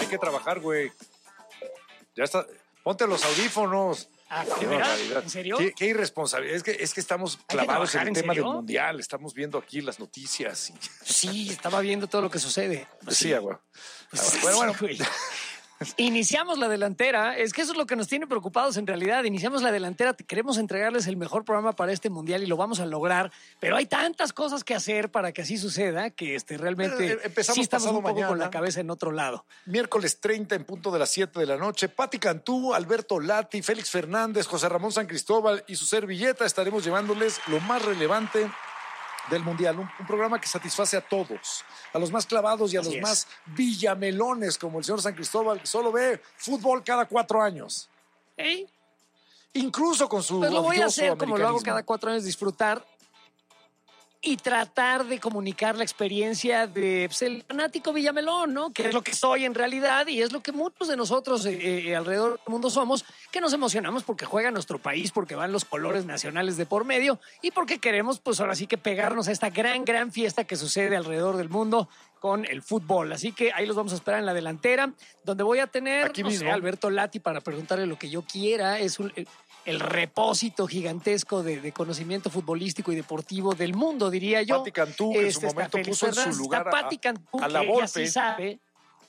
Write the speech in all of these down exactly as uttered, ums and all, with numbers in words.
hay que trabajar, güey. Ya está. Ponte los audífonos. Ah, ¿de Qué verdad? barbaridad. ¿En serio? Qué, qué irresponsabilidad. Es que, es que estamos que clavados en trabajar, el ¿en tema serio? del mundial. Estamos viendo aquí las noticias. Y... Sí, estaba viendo todo lo que sucede. Pues sí, güey. Pues Bueno, bueno. sí, güey. Iniciamos la delantera, es que eso es lo que nos tiene preocupados en realidad. Iniciamos la delantera, queremos entregarles el mejor programa para este mundial y lo vamos a lograr, pero hay tantas cosas que hacer para que así suceda que este, realmente Eh, empezamos sí estamos pasado un poco mañana. con la cabeza en otro lado. Miércoles treinta en punto de las siete de la noche. Pati Cantú, Alberto Lati, Félix Fernández, José Ramón San Cristóbal y su servilleta estaremos llevándoles lo más relevante del mundial. Un, un programa que satisface a todos, a los más clavados y a Así los es. más villamelones como el señor San Cristóbal, que solo ve fútbol cada cuatro años. ¿Eh? Incluso con su Pues lo voy a odioso hacer como lo hago americanismo. cada cuatro años, disfrutar y tratar de comunicar la experiencia de pues, el fanático Villamelón, ¿no? Que es lo que soy en realidad y es lo que muchos de nosotros eh, eh, alrededor del mundo somos, que nos emocionamos porque juega nuestro país, porque van los colores nacionales de por medio y porque queremos, pues ahora sí que pegarnos a esta gran, gran fiesta que sucede alrededor del mundo con el fútbol. Así que ahí los vamos a esperar en la delantera, donde voy a tener Aquí no mismo. sé, a Alberto Lati para preguntarle lo que yo quiera. Es un... el, el repósito gigantesco de, de conocimiento futbolístico y deportivo del mundo, diría yo. Pati Cantú, que en su Este, está momento Félix puso en su Fernández, lugar está a- Pati Cantú, a la que ella Volpe. sí sabe.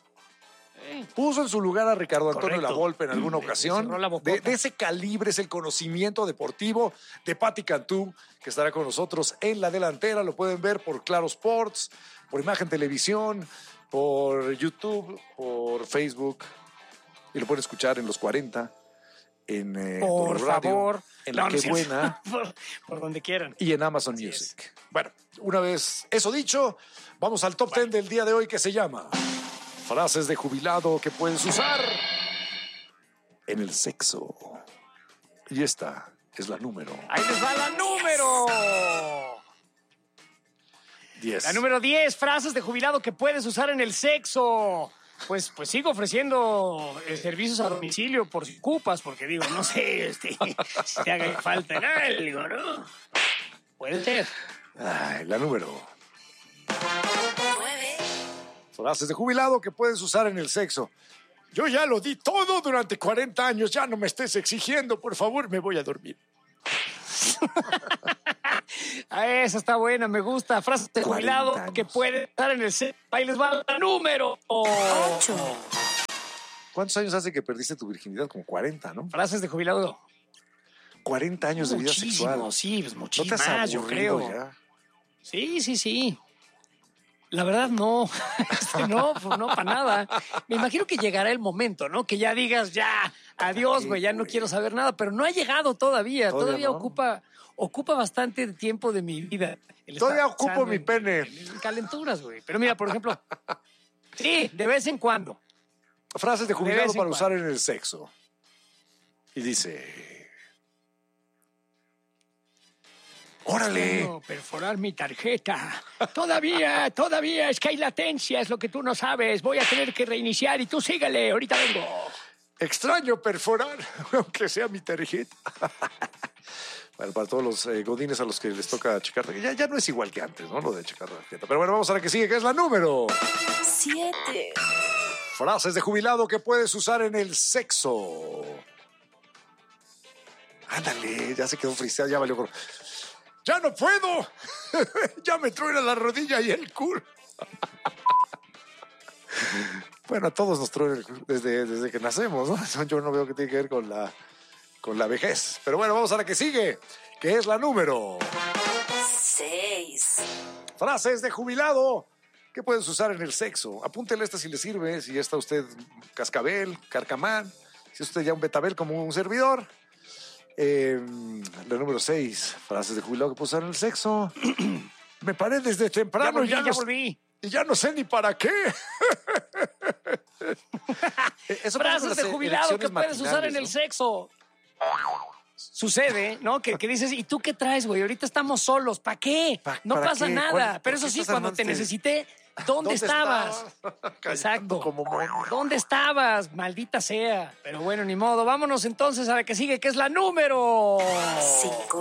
Puso en su lugar a Ricardo Antonio Correcto. Lavolpe en alguna Le- le ocasión. cerró la bocota. De, de ese calibre es el conocimiento deportivo de Pati Cantú, que estará con nosotros en la delantera. Lo pueden ver por Claro Sports, por Imagen Televisión, por YouTube, por Facebook. Y lo pueden escuchar en los cuarenta, en eh, Por W Radio, favor. en La No, no Que es cierto. Buena por, por donde quieran. y en Amazon Así Music. Bueno, una vez eso dicho, vamos al top ten del día de hoy, que se llama frases de jubilado que puedes usar en el sexo. Y esta es la número Ahí les va la número. diez. La número diez, frases de jubilado que puedes usar en el sexo. Pues, pues sigo ofreciendo eh, servicios a domicilio por si ocupas, porque digo, no sé, este, si te haga falta en algo, ¿no? Puede ser. Ay, la número. nueve, Frases de jubilado que puedes usar en el sexo. Yo ya lo di todo durante cuarenta años, ya no me estés exigiendo, por favor, me voy a dormir. Ah, esa está buena, me gusta. Frases de cuarenta jubilado años. que puede estar en el set. Ahí les va la número. ocho, ¿Cuántos años hace que perdiste tu virginidad? Como cuarenta, ¿no? Frases de jubilado. cuarenta años de vida Muchísimo, sexual. sí, pues ¿No te muchísimo has más, yo aburrido creo. ya? Sí, sí, sí. La verdad, no. Este, no, pues no, para nada. Me imagino que llegará el momento, ¿no? Que ya digas, ya, adiós, güey, ya no güey. quiero saber nada, pero no ha llegado todavía. Todavía Todavía, no. ocupa, ocupa bastante tiempo de mi vida. el Todavía estar ocupo pensando mi en- pene. en calenturas, güey. Pero mira, por ejemplo, sí, de vez en cuando. Frases de De jubilado vez en para cuando. usar en el sexo. Y dice... ¡Órale! No, perforar mi tarjeta. Todavía, todavía es que hay latencia, es lo que tú no sabes. Voy a tener que reiniciar y tú síguele, ahorita vengo. Extraño perforar, aunque sea mi tarjeta. Bueno, para todos los eh, godines a los que les toca checar, ya, ya no es igual que antes, ¿no? Lo de checar la tarjeta. Pero bueno, vamos a la que sigue, que es la número. siete, Frases de jubilado que puedes usar en el sexo. Ándale, ya se quedó friseado, ya valió. gorro. ¡Ya no puedo! ¡Ya me truena la rodilla y el culo! Bueno, a todos nos truena el culo desde, desde que nacemos, ¿no? Yo no veo que tiene que ver con la, con la vejez. Pero bueno, vamos a la que sigue, que es la número. seis, Frases de jubilado que puedes usar en el sexo. Apúntele esta si le sirve, si ya está usted cascabel, carcamán, si es usted ya un betabel como un servidor. Eh, la número seis, frases de jubilado que puedo usar en el sexo. Me paré desde Ya temprano volví, y ya, ya no, volví. y ya no sé ni para qué. Eso pasa con Frases las de jubilado que elecciones puedes usar en el matinales, sexo. Sucede, ¿no? Que, que dices, ¿y tú qué traes, güey? Ahorita estamos solos, ¿para qué? ¿Pa- no para pasa qué? nada. ¿Cuál- Pero por eso qué sí, estás cuando te armando este- necesité, ¿dónde, ¿Dónde estabas? estabas? Exacto. Como mono. ¿Dónde estabas? Maldita sea. Pero bueno, ni modo. Vámonos entonces a la que sigue, que es la número. cinco,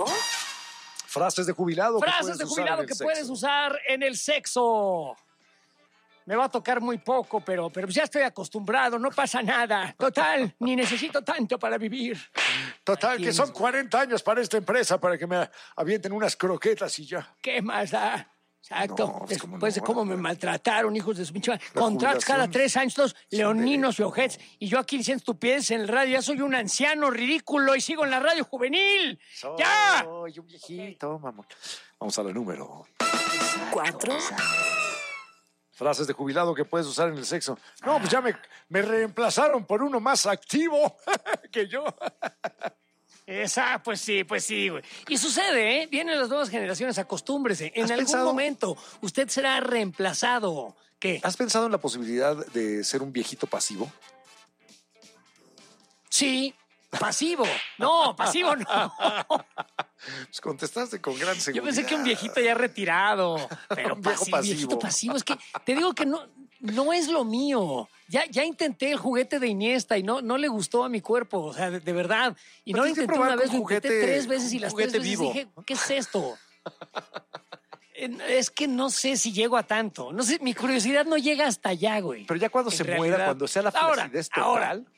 Frases de jubilado. que Frases puedes de usar jubilado en el que sexo. puedes usar en el sexo. me va a tocar muy poco, pero, pero ya estoy acostumbrado, no pasa nada. Total, ni necesito tanto para vivir. Total, Aquí que en- son cuarenta años para esta empresa para que me avienten unas croquetas y ya. ¿Qué más da? Exacto. No, pues, ¿cómo Después no? de cómo me maltrataron, hijos de su pinche madre. La Contratos cada jubilación tres años, todos son leoninos y ojets. Y yo aquí diciendo estupideces en el radio. Ya soy un anciano ridículo y sigo en la radio juvenil. ¡Ya! Soy un viejito, mamón. Vamos a la número. Cuatro. Frases de jubilado que puedes usar en el sexo. No, pues ya me, me reemplazaron por uno más activo que yo. Esa, pues sí, pues sí, güey. Y sucede, ¿eh? Vienen las nuevas generaciones, acostúmbrese. En ¿Has algún pensado- momento usted será reemplazado. ¿Qué? ¿Has pensado en la posibilidad de ser un viejito pasivo? Sí, pasivo. No, pasivo no. Pues contestaste con gran Yo seguridad. pensé que un viejito ya retirado. Pero Un viejo pasi- pasivo. viejito pasivo. Es que te digo que no, no es lo mío. Ya, ya intenté el juguete de Iniesta y no, no le gustó a mi cuerpo. O sea, de, de verdad. Y Pero no lo tienes que intenté probar una con vez, lo intenté juguete- tres veces y un las juguete tres veces vivo. dije, ¿qué es esto? Eh, Es que no sé si llego a tanto. No sé, mi curiosidad no llega hasta allá, güey. Pero ya cuando En se muera, realidad. cuando sea la Ahora, flacidez ahora. total,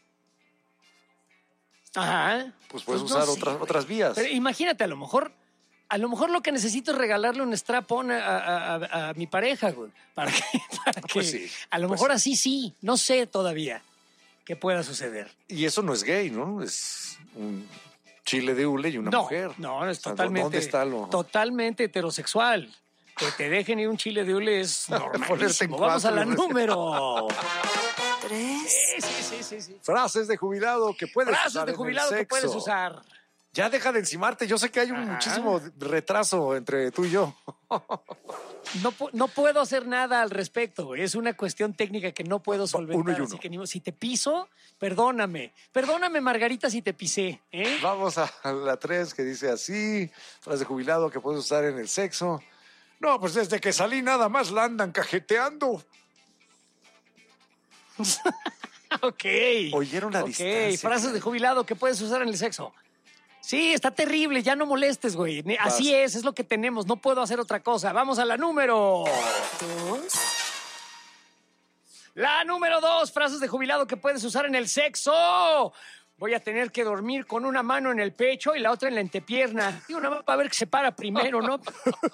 Ajá. pues puedes Pues usar no sé, otras, güey. otras vías. Pero imagínate, a lo mejor, a lo mejor lo que necesito es regalarle un strap-on a, a- a- a mi pareja, güey. Para que, para que Pues sí, a lo pues mejor sí. así sí, no sé todavía qué pueda suceder. Y eso no es gay, ¿no? Es un chile de hule y una no, mujer. no, es O sea, totalmente, ¿dónde está lo...? totalmente heterosexual. Que te dejen ir un chile de hule es Ponerte en normalísimo. Vamos a la cuatro. número. Tres. Sí, sí, sí, sí, sí. Frases de jubilado que puedes Frases usar de en el jubilado que sexo. puedes usar. Ya deja de encimarte. Yo sé que hay un Ajá. muchísimo retraso entre tú y yo. No, pu- no puedo hacer nada al respecto, güey. Es una cuestión técnica que no puedo solventar. uno y uno. Así que ni modo. Si te piso, perdóname. Perdóname, Margarita, si te pisé. ¿eh? Vamos a la tres que dice así. Frase de jubilado que puedes usar en el sexo. No, pues desde que salí nada más la andan cajeteando. Ok. Oyeron la Ok, distancia. frases de jubilado que puedes usar en el sexo. Sí, está terrible, ya no molestes, güey. Ni- Así es, es lo que tenemos, no puedo hacer otra cosa. Vamos a la número. Dos. La número dos, frases de jubilado que puedes usar en el sexo. Voy a tener que dormir con una mano en el pecho y la otra en la entrepierna. Digo, nada más para ver que se para primero, ¿no?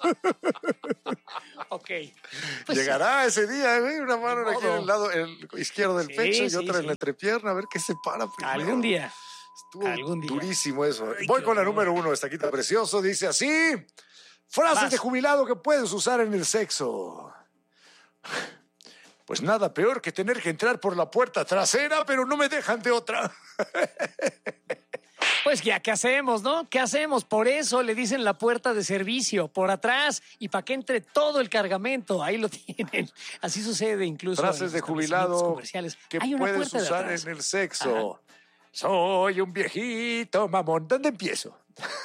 Ok. Pues, Llegará ese día, güey, una mano Ni aquí en modo. el lado el izquierdo del Sí, pecho y sí, otra en sí. la entrepierna, a ver qué se para primero. algún día. Estuvo algún día. durísimo eso. Ay, Voy qué con la horror. número uno, esta quita precioso. Dice así: frases Vas. de jubilado que puedes usar en el sexo. Pues nada peor que tener que entrar por la puerta trasera, pero no me dejan de otra. Pues ya, ¿qué hacemos, no? ¿Qué hacemos? Por eso le dicen la puerta de servicio, por atrás, y para que entre todo el cargamento. Ahí lo tienen. Así sucede incluso en Frases los de establecimientos jubilado comerciales. que Hay una puedes puerta de usar atrás. en el sexo. Soy un viejito mamón. ¿Dónde empiezo?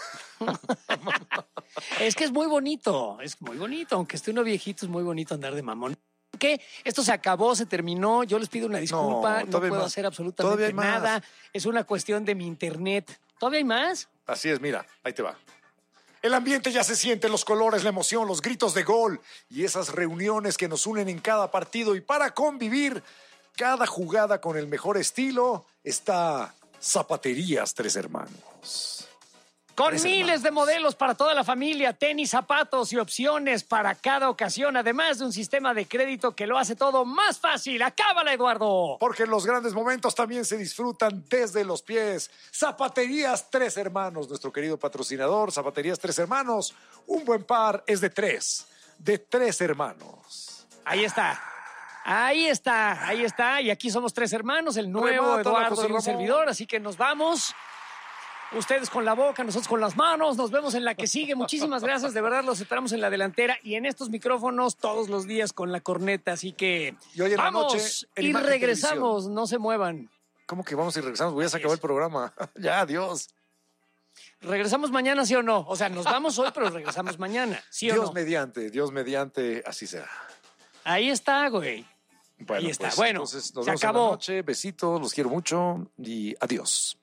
Es que es muy bonito, es muy bonito. Aunque esté uno viejito, es muy bonito andar de mamón. ¿Qué? Esto se acabó, se terminó. Yo les pido una disculpa. No, No, todavía puedo más. hacer Todavía absolutamente hay más. nada. Es una cuestión de mi internet. ¿Todavía hay más? Así es, mira, ahí te va. El ambiente ya se siente, los colores, la emoción, los gritos de gol y esas reuniones que nos unen en cada partido. Y para convivir cada jugada con el mejor estilo está Zapaterías Tres Hermanos. Con Tres miles hermanos. de modelos para toda la familia, tenis, zapatos y opciones para cada ocasión, además de un sistema de crédito que lo hace todo más fácil. ¡Acábala, Eduardo! Porque los grandes momentos también se disfrutan desde los pies. Zapaterías Tres Hermanos, nuestro querido patrocinador. Zapaterías Tres Hermanos, un buen par es de tres, de tres hermanos. Ahí está. Ahí está, ahí está. Y aquí somos tres hermanos, el nuevo Remátala, Eduardo José y un Ramón. servidor. Así que nos vamos. Ustedes con la boca, nosotros con las manos. Nos vemos en la que sigue. Muchísimas gracias. De verdad, los esperamos en la delantera y en estos micrófonos todos los días con la corneta. Así que Y hoy en la vamos noche, en y Imagen regresamos. No se muevan. ¿Cómo que vamos y regresamos? Voy a acabar el programa. Ya, adiós. ¿Regresamos mañana, sí o no? O sea, nos vamos hoy, pero regresamos mañana, ¿sí o Dios no? mediante, Dios mediante, así será. Ahí está, güey. Bueno, Ahí está. pues, Bueno, entonces nos se vemos en acabó. la noche. Besitos, los quiero mucho y adiós.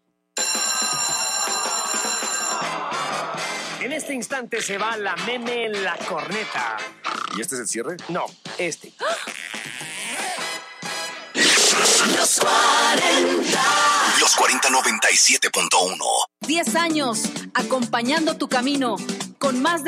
En este instante se va la meme en la corneta. ¿Y este es el cierre? No, este. noventa y siete punto uno. diez años acompañando tu camino con más de